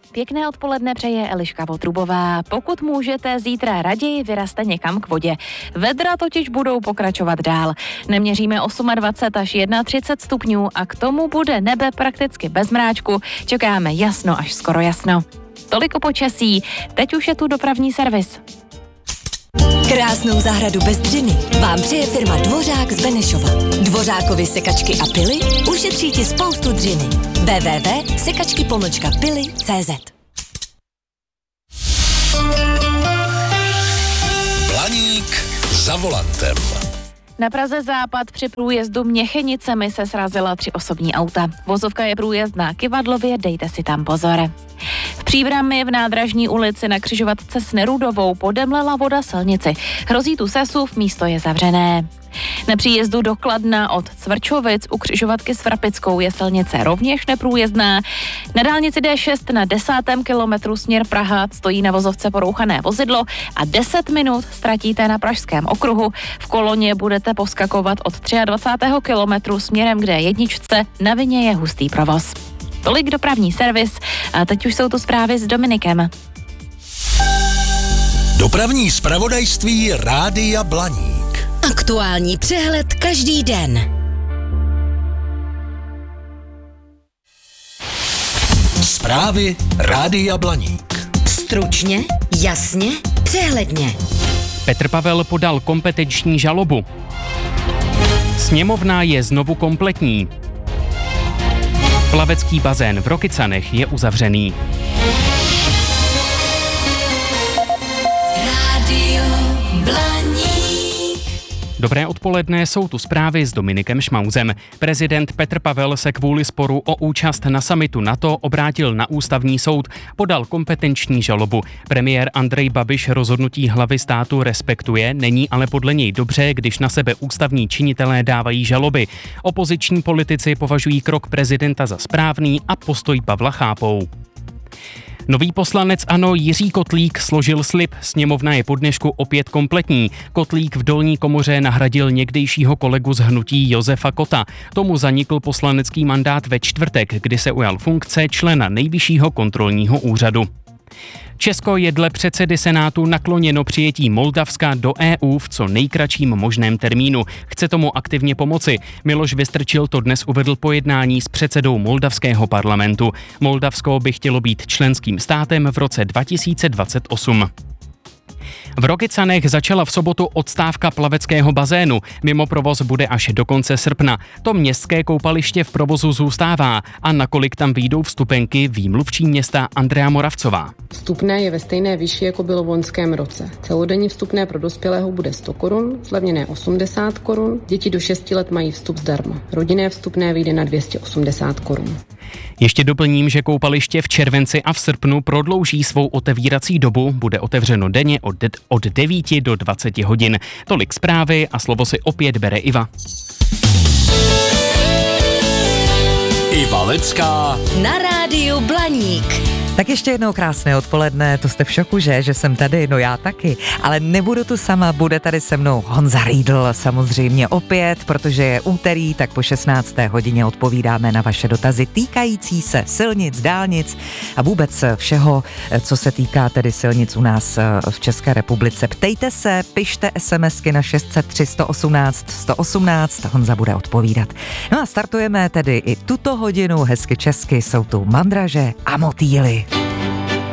Pěkné odpoledne přeje Eliška Votrubová. Pokud můžete, zítra raději vyrazte někam k vodě. Vedra totiž budou pokračovat dál. Neměříme 28 až 31 stupňů a k tomu bude nebe prakticky bez mráčku. Čekáme jasno až skoro jasno. Toliko počasí. Teď už je tu dopravní servis. Krásnou zahradu bez dřiny vám přeje firma Dvořák z Benešova. Dvořákovi sekačky a pily ušetří ti spoustu dřiny. www.sekačky-pily.cz Blaník za volantem. Na Praze Západ při průjezdu Měchenicemi se srazila 3 osobní auta. Vozovka je průjezdná Kyvadlově, dejte si tam pozor. V Příbrami v Nádražní ulici na křižovatce s Nerudovou podemlela voda silnici. Hrozí tu sesuv, místo je zavřené. Na příjezdu do Kladna od Cvrčovic u křižovatky s Vrapickou je silnice rovněž neprůjezdná. Na dálnici D6 na 10. kilometru směr Praha stojí na vozovce porouchané vozidlo a 10 minut ztratíte na Pražském okruhu. V koloně budete poskakovat od 23. kilometru směrem k D1, na Vině je hustý provoz. Tolik dopravní servis a teď už jsou tu zprávy s Dominikem. Dopravní zpravodajství Rádia Blaník. Aktuální přehled každý den. Zprávy Rádia Blaník. Stručně, jasně, přehledně. Petr Pavel podal kompetenční žalobu. Sněmovna je znovu kompletní. Plavecký bazén v Rokycanech je uzavřený. Rádio Blaník. Dobré odpoledne, jsou tu zprávy s Dominikem Šmauzem. Prezident Petr Pavel se kvůli sporu o účast na summitu NATO obrátil na ústavní soud, podal kompetenční žalobu. Premiér Andrej Babiš rozhodnutí hlavy státu respektuje, není ale podle něj dobře, když na sebe ústavní činitelé dávají žaloby. Opoziční politici považují krok prezidenta za správný a postoj Pavla chápou. Nový poslanec ANO Jiří Kotlík složil slib, sněmovna je po dnešku opět kompletní. Kotlík v dolní komoře nahradil někdejšího kolegu z hnutí Josefa Kotta. Tomu zanikl poslanecký mandát ve čtvrtek, kdy se ujal funkce člena Nejvyššího kontrolního úřadu. Česko je dle předsedy Senátu nakloněno přijetí Moldavska do EU v co nejkratším možném termínu. Chce tomu aktivně pomoci. Miloš Vystrčil to dnes uvedl po jednání s předsedou moldavského parlamentu. Moldavsko by chtělo být členským státem v roce 2028. V Rokycanech začala v sobotu odstávka plaveckého bazénu. Mimo provoz bude až do konce srpna. To městské koupaliště v provozu zůstává. A nakolik tam vyjdou vstupenky, ví mluvčí města Andrea Moravcová. Vstupné je ve stejné výši, jako bylo v loňském roce. Celodenní vstupné pro dospělého bude 100 korun, zlevněné 80 korun. Děti do 6 let mají vstup zdarma. Rodinné vstupné vyjde na 280 korun. Ještě doplním, že koupaliště v červenci a v srpnu prodlouží svou otevírací dobu, bude otevřeno denně od 9 do 20 hodin. Tolik zprávy a slovo si opět bere Iva. Iva Lecká Na rádiu Blaník. Tak ještě jednou krásné odpoledne, to jste v šoku, že jsem tady, no já taky, ale nebudu tu sama, bude tady se mnou Honza Riedl samozřejmě opět, protože je úterý, tak po 16. hodině odpovídáme na vaše dotazy týkající se silnic, dálnic a vůbec všeho, co se týká tedy silnic u nás v České republice. Ptejte se, pište SMSky na 603 118 118, Honza bude odpovídat. No a startujeme tedy i tuto hodinu hezky česky, jsou tu mandraže a motýly.